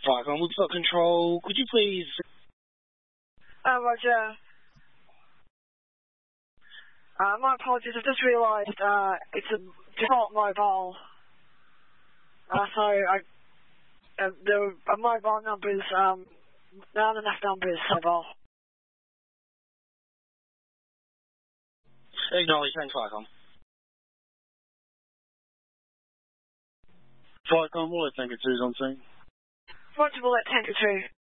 Viacom, Woodstock Control, could you please... Roger. My apologies, I've just realised it's a default mobile. The mobile numbers, there aren't enough numbers mobile. Acknowledge, thanks, Viacom. Viacom, we'll let Tanker 2's on scene. Roger, we'll let Tanker 2.